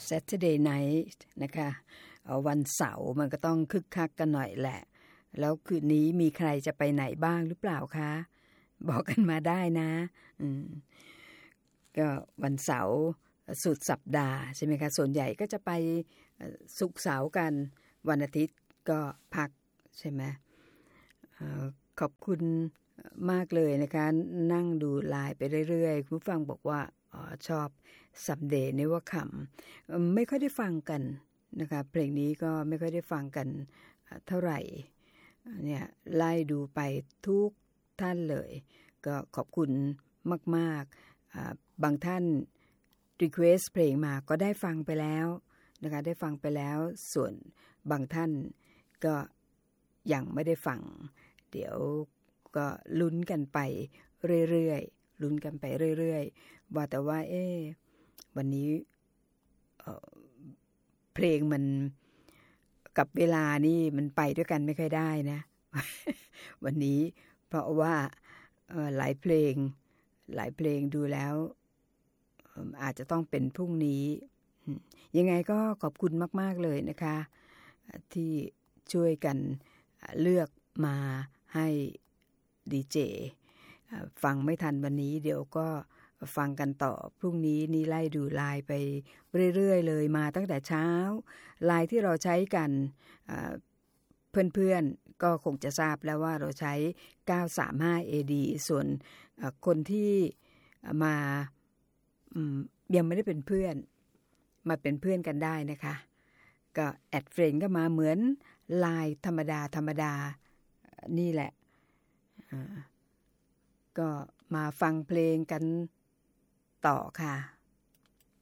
Saturday night นะคะวันเสาร์มันก็ต้องคึกคักกันหน่อยแหละแล้วคืนนี้มีใครจะไปไหนบ้างหรือเปล่าคะบอกกันมาได้นะก็วันเสาร์สุดสัปดาห์ใช่ไหมคะส่วนใหญ่ก็จะไปศุกร์เสาร์กันวันอาทิตย์ก็พักใช่ไหมขอบคุณมากเลยนะคะนั่งดูไลน์ไปเรื่อยๆคุณผู้ฟังบอกว่าชอบ Someday Never Come ไม่ค่อยได้ฟังกันนะคะเพลงนี้ก็ไม่ค่อยได้ฟังกันเท่าไหร่เนี่ยไล่ดูไปทุกท่านเลยก็ขอบคุณมากๆบางท่านรีเควสเพลงมาก็ได้ฟังไปแล้วนะคะได้ฟังไปแล้วส่วนบางท่านก็ยังไม่ได้ฟังเดี๋ยวก็ลุ้นกันไปเรื่อยๆลุ้นกันไปเรื่อยๆว่าแต่ว่าวันนี้เพลงมันกับเวลานี่มันไปด้วยกันไม่ค่อยได้นะ วันนี้เพราะว่าหลายเพลงดูแล้วอาจจะต้องเป็นพรุ่งนี้ยังไงก็ขอบคุณมากๆเลยนะคะที่ช่วยกันเลือกมาให้ดีเจฟังไม่ทันวันนี้เดี๋ยวก็ฟังกันต่อพรุ่งนี้นี่ไล่ดูไลน์ไปเรื่อยๆเลยมาตั้งแต่เช้าไลน์ที่เราใช้กันเพื่อนๆก็คงจะทราบแล้วว่าเราใช้ 935AD ส่วนคนที่มายังไม่ได้เป็นเพื่อนมาเป็นเพื่อนกันได้นะคะก็แอดเฟรนด์ก็มาเหมือนไลน์ธรรมดานี่แหละก็มาฟังเพลงกันต่อค่ะ